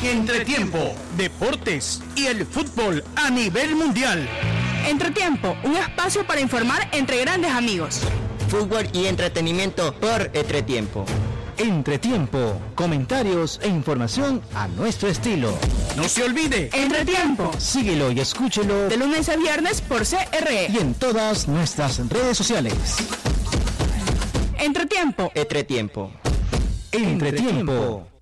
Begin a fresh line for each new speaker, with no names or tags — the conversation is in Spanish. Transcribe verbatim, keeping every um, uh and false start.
Entretiempo, deportes y el fútbol a nivel mundial.
Entretiempo, un espacio para informar entre grandes amigos.
Fútbol y entretenimiento por Entretiempo.
Entretiempo, comentarios e información a nuestro estilo.
No se olvide,
Entretiempo.
Síguelo y escúchelo
de lunes a viernes por C R E
y en todas nuestras redes sociales.
Entretiempo.
Entretiempo.
Entretiempo.